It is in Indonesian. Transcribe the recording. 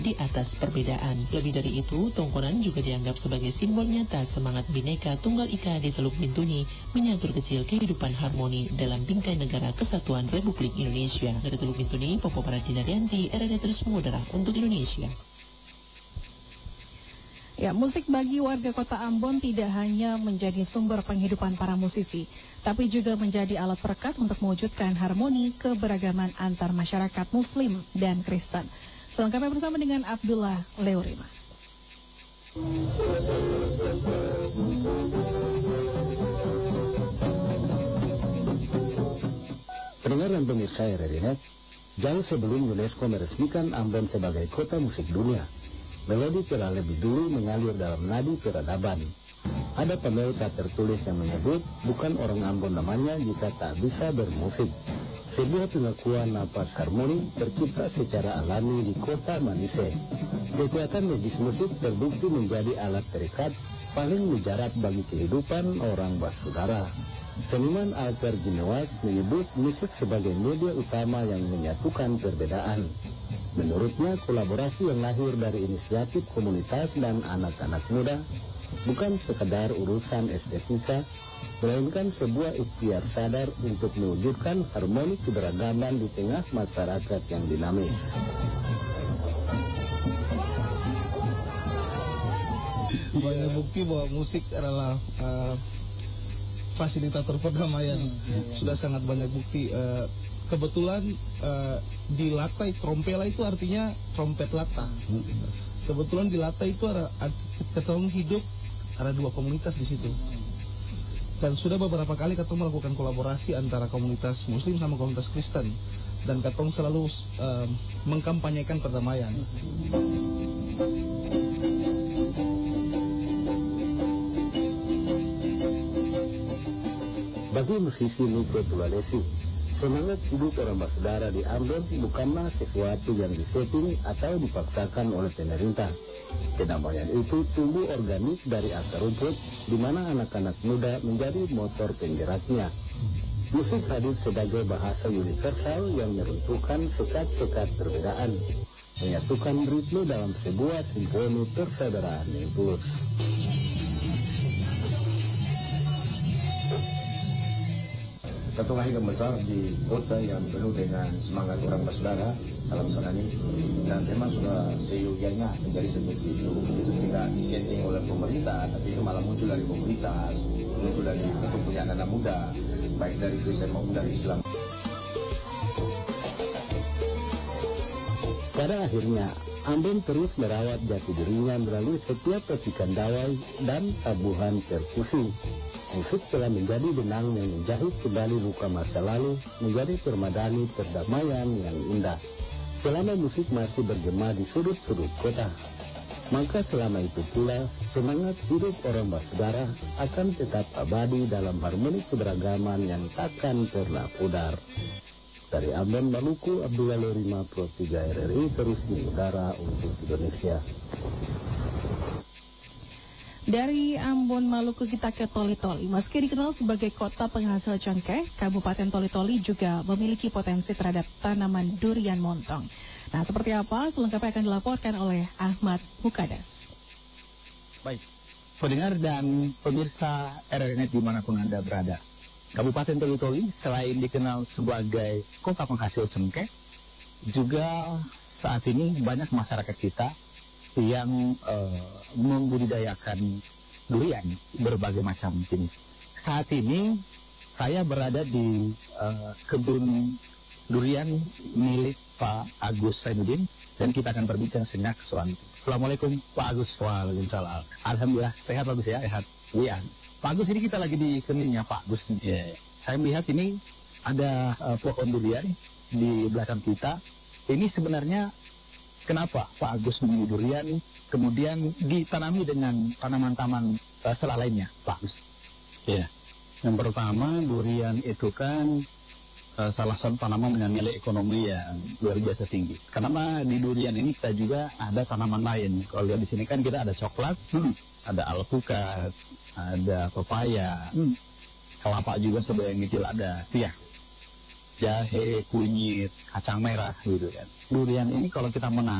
di atas perbedaan. Lebih dari itu, tongkonan juga dianggap sebagai simbol nyata semangat Bhinneka Tunggal Ika di Teluk Bintuni, miniatur kecil kehidupan harmoni dalam bingkai negara kesatuan Republik Indonesia. Dari Teluk Bintuni, Popo Paradinarianti, RRI Terus Mengudara untuk Indonesia. Ya, musik bagi warga kota Ambon tidak hanya menjadi sumber penghidupan para musisi, tapi juga menjadi alat perekat untuk mewujudkan harmoni keberagaman antar masyarakat Muslim dan Kristen. Selengkapnya bersama dengan Abdullah Leurima. Pendengar dan pemirsa RRI-Net, jauh sebelum UNESCO meresmikan Ambon sebagai kota musik dunia, melodi telah lebih dulu mengalir dalam nadi peradaban. Ada pamel tak tertulis yang menyebut bukan orang Ambon namanya jika tak bisa bermusik. Sebuah pengakuan napas harmoni tercipta secara alami di kota Manise. Kekuatan medis musik terbukti menjadi alat terikat paling mujarab bagi kehidupan orang bersaudara. Seniman Alper Ginewas menyebut musik sebagai media utama yang menyatukan perbedaan. Menurutnya, kolaborasi yang lahir dari inisiatif komunitas dan anak-anak muda bukan sekadar urusan estetika, melainkan sebuah ikhtiar sadar untuk mewujudkan harmoni keberagaman di tengah masyarakat yang dinamis. Banyak bukti bahwa musik adalah fasilitator perdamaian. Sudah sangat banyak bukti. Kebetulan di Lata, trompela itu artinya trompet Lata. Kebetulan di Lata itu ada ketemu hidup, ada dua komunitas di situ. Dan sudah beberapa kali Katong melakukan kolaborasi antara komunitas Muslim sama komunitas Kristen. Dan Katong selalu mengkampanyekan perdamaian. Bagi musisi Niko Tulalesi, semangat hidup orang bersaudara di Ambon bukanlah sesuatu yang disetting atau dipaksakan oleh pemerintah. Kedamaian itu tumbuh organik dari akar rumput, di mana anak-anak muda menjadi motor penggeraknya. Musik hadir sebagai bahasa universal yang meruntuhkan sekat-sekat perbedaan, menyatukan ritme dalam sebuah simfoni persaudaraan yang tulus. Katong lahir dan besar di kota yang penuh dengan semangat orang bersaudara dalam sanani, dan memang sudah seyogianya menjadi seperti itu. Itu tidak disetting oleh pemerintah, tapi itu malah muncul dari komunitas, muncul dari perkumpulan anak muda, baik dari Kristen maupun dari Islam. Pada akhirnya, Ambon terus merawat jati dirinya melalui setiap petikan dawai dan tabuhan perkusi. Musik telah menjadi benang yang menjahit kembali luka masa lalu, menjadi permadani perdamaian yang indah. Selama musik masih bergema di sudut-sudut kota, maka selama itu pula semangat hidup orang bersaudara akan tetap abadi dalam harmoni keberagaman yang takkan pernah pudar. Dari Ambon, Maluku, Abdullah Leurima, Pro 3 RRI Terus Mengudara untuk Indonesia. Dari Ambon, Maluku kita ke Toli-Toli. Meski dikenal sebagai kota penghasil cengkeh, Kabupaten Toli-Toli juga memiliki potensi terhadap tanaman durian montong. Nah, seperti apa? Selengkapnya akan dilaporkan oleh Ahmad Mukadas. Baik, pendengar dan pemirsa RRI-Net dimanapun Anda berada. Kabupaten Toli-Toli selain dikenal sebagai kota penghasil cengkeh, juga saat ini banyak masyarakat kita yang membudidayakan durian berbagai macam jenis. Saat ini saya berada di kebun durian milik Pak Agus Zainuddin, dan kita akan berbincang sejenak soal itu. Assalamualaikum Pak Agus. Waalaikumsalam. Alhamdulillah sehat Pak Agus ya. Sehat. Iya. Pak Agus, ini kita lagi di kebunnya Pak Agus. Yeah. Saya melihat ini ada pohon durian di belakang kita. Ini sebenarnya kenapa Pak Agus memilih durian, kemudian ditanami dengan tanaman-tanaman lainnya, Pak Agus? Ya, yang pertama durian itu kan salah satu tanaman dengan nilai ekonomi yang luar biasa tinggi. Karena di durian ini kita juga ada tanaman lain. Kalau lihat di sini kan kita ada coklat, ada alpukat, ada pepaya, kelapa juga sebagian kecil ada, ya. Jahe, kunyit, kacang merah gitu kan. Durian ini kalau kita